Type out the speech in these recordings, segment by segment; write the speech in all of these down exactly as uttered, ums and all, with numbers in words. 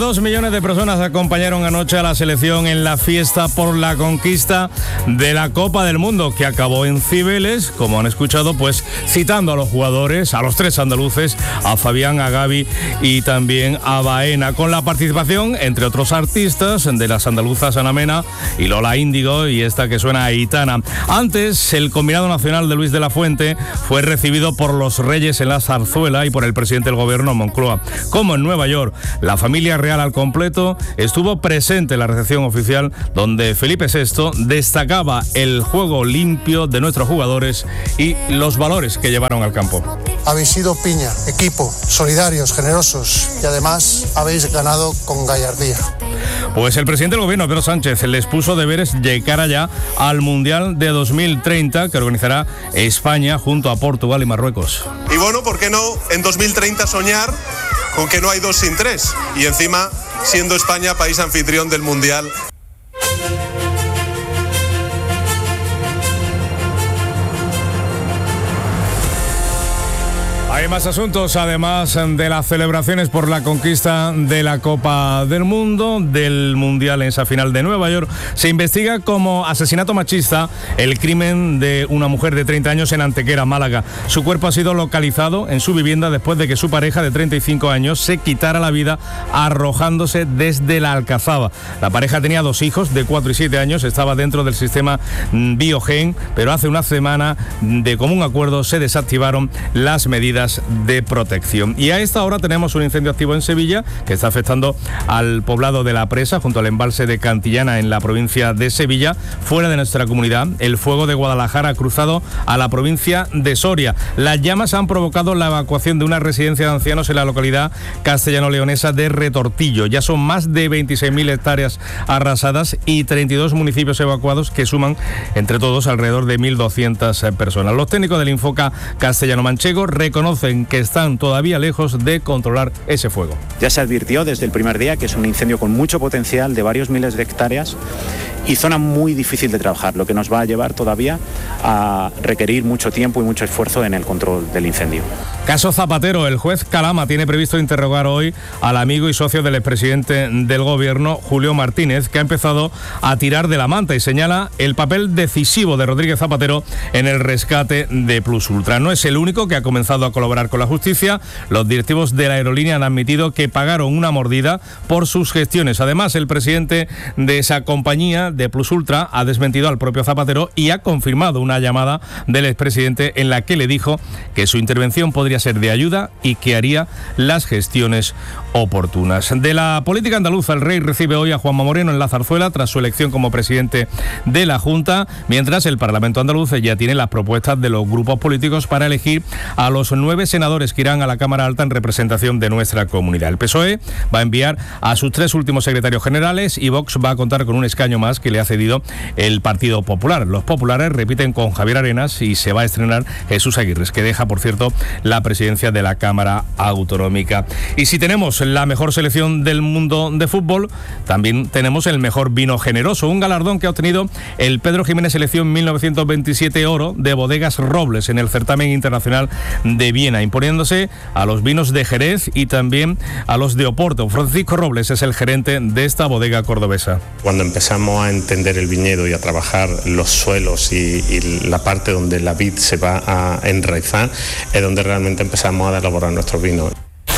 Dos millones de personas acompañaron anoche a la selección en la fiesta por la conquista de la Copa del Mundo, que acabó en Cibeles, como han escuchado, pues citando a los jugadores, a los tres andaluces, a Fabián, a Gavi y también a Baena, con la participación, entre otros artistas, de las andaluzas Ana Mena y Lola Índigo, y esta que suena Aitana. Antes, el combinado nacional de Luis de la Fuente fue recibido por los Reyes en la Zarzuela y por el presidente del gobierno, Moncloa. Como en Nueva York, la familia real al completo estuvo presente en la recepción oficial, donde Felipe sexto destacaba el juego limpio de nuestros jugadores y los valores que llevaron al campo. Habéis sido piña, equipo, solidarios, generosos y además habéis ganado con gallardía. Pues el presidente del gobierno, Pedro Sánchez, les puso deberes de cara ya al Mundial de dos mil treinta que organizará España junto a Portugal y Marruecos. Y bueno, ¿por qué no en dos mil treinta soñar con que no hay dos sin tres? Y encima, siendo España país anfitrión del Mundial. Hay más asuntos, además de las celebraciones por la conquista de la Copa del Mundo, del Mundial en esa final de Nueva York. Se investiga como asesinato machista el crimen de una mujer de treinta años en Antequera, Málaga. Su cuerpo ha sido localizado en su vivienda después de que su pareja de treinta y cinco años se quitara la vida arrojándose desde la Alcazaba. La pareja tenía dos hijos de cuatro y siete años, estaba dentro del sistema Biogen, pero hace una semana, de común acuerdo, se desactivaron las medidas de protección. Y a esta hora tenemos un incendio activo en Sevilla que está afectando al poblado de La Presa, junto al embalse de Cantillana en la provincia de Sevilla. Fuera de nuestra comunidad, el fuego de Guadalajara ha cruzado a la provincia de Soria. Las llamas han provocado la evacuación de una residencia de ancianos en la localidad castellano-leonesa de Retortillo. Ya son más de veintiséis mil hectáreas arrasadas y treinta y dos municipios evacuados, que suman entre todos alrededor de mil doscientas personas. Los técnicos del Infoca castellano-manchego reconocen que están todavía lejos de controlar ese fuego. Ya se advirtió desde el primer día que es un incendio con mucho potencial de varios miles de hectáreas y zona muy difícil de trabajar, lo que nos va a llevar todavía a requerir mucho tiempo y mucho esfuerzo en el control del incendio. Caso Zapatero. El juez Calama tiene previsto interrogar hoy al amigo y socio del expresidente del gobierno, Julio Martínez, que ha empezado a tirar de la manta y señala el papel decisivo de Rodríguez Zapatero en el rescate de Plus Ultra. No es el único que ha comenzado a colaborar con la justicia. Los directivos de la aerolínea han admitido que pagaron una mordida por sus gestiones. Además, el presidente de esa compañía, de Plus Ultra, ha desmentido al propio Zapatero y ha confirmado una llamada del expresidente en la que le dijo que su intervención podría ser de ayuda y que haría las gestiones oportunas. De la política andaluza, el rey recibe hoy a Juanma Moreno en la Zarzuela tras su elección como presidente de la Junta, mientras el Parlamento andaluz ya tiene las propuestas de los grupos políticos para elegir a los nueve senadores que irán a la Cámara Alta en representación de nuestra comunidad. El P S O E va a enviar a sus tres últimos secretarios generales y Vox va a contar con un escaño más que le ha cedido el Partido Popular. Los populares repiten con Javier Arenas y se va a estrenar Jesús Aguirres, que deja, por cierto, la presidencia de la Cámara Autonómica. Y si tenemos la mejor selección del mundo de fútbol, también tenemos el mejor vino generoso, un galardón que ha obtenido el Pedro Jiménez Selección mil novecientos veintisiete Oro de Bodegas Robles en el certamen internacional de Viena, imponiéndose a los vinos de Jerez y también a los de Oporto. Francisco Robles es el gerente de esta bodega cordobesa. Cuando empezamos a entender el viñedo y a trabajar los suelos y, y la parte donde la vid se va a enraizar, es donde realmente empezamos a elaborar nuestros vinos.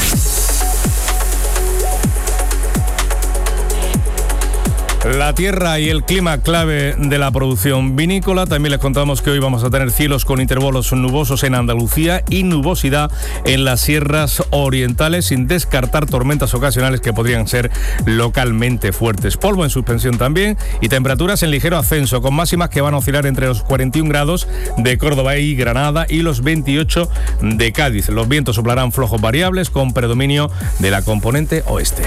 La tierra y el clima clave de la producción vinícola. También les contamos que hoy vamos a tener cielos con intervalos nubosos en Andalucía y nubosidad en las sierras orientales, sin descartar tormentas ocasionales que podrían ser localmente fuertes. Polvo en suspensión también y temperaturas en ligero ascenso, con máximas que van a oscilar entre los cuarenta y un grados de Córdoba y Granada y los veintiocho de Cádiz. Los vientos soplarán flojos variables con predominio de la componente oeste.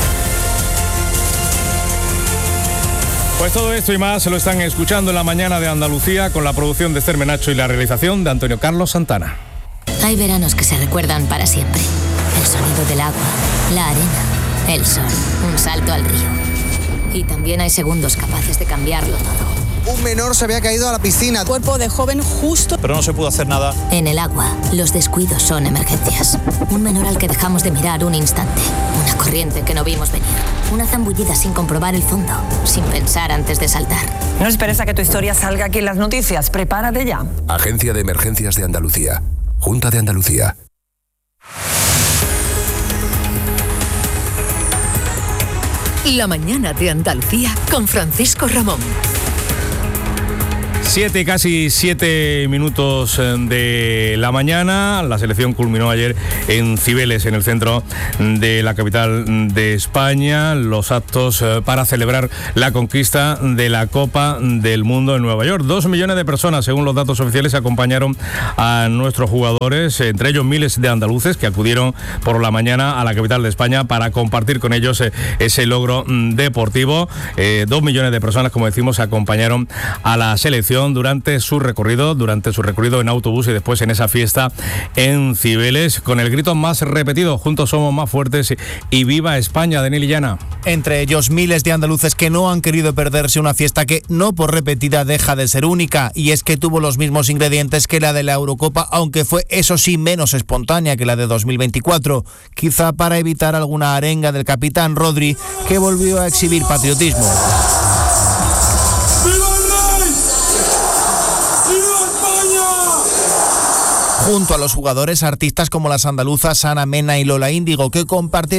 Pues todo esto y más se lo están escuchando en la mañana de Andalucía, con la producción de Esther Menacho y la realización de Antonio Carlos Santana. Hay veranos que se recuerdan para siempre. El sonido del agua, la arena, el sol, un salto al río. Y también hay segundos capaces de cambiarlo todo. Un menor se había caído a la piscina. Cuerpo de joven justo. Pero no se pudo hacer nada. En el agua, los descuidos son emergencias. Un menor al que dejamos de mirar un instante. Una cosa. corriente que no vimos venir. Una zambullida sin comprobar el fondo, sin pensar antes de saltar. No esperes a que tu historia salga aquí en las noticias. Prepárate ya. Agencia de Emergencias de Andalucía. Junta de Andalucía. La mañana de Andalucía con Francisco Ramón. Siete, casi siete minutos de la mañana. La selección culminó ayer en Cibeles, en el centro de la capital de España, los actos para celebrar la conquista de la Copa del Mundo en Nueva York. Dos millones de personas, según los datos oficiales, acompañaron a nuestros jugadores, entre ellos miles de andaluces que acudieron por la mañana a la capital de España para compartir con ellos ese logro deportivo. Eh, dos millones de personas, como decimos, acompañaron a la selección durante su recorrido, durante su recorrido en autobús y después en esa fiesta en Cibeles, con el grito más repetido: juntos somos más fuertes y viva España. Daniel Illana. Entre ellos miles de andaluces que no han querido perderse una fiesta que, no por repetida, deja de ser única, y es que tuvo los mismos ingredientes que la de la Eurocopa, aunque fue, eso sí, menos espontánea que la de dos mil veinticuatro, quizá para evitar alguna arenga del capitán Rodri, que volvió a exhibir patriotismo. Junto a los jugadores, artistas como las andaluzas Ana Mena y Lola Índigo, que compartieron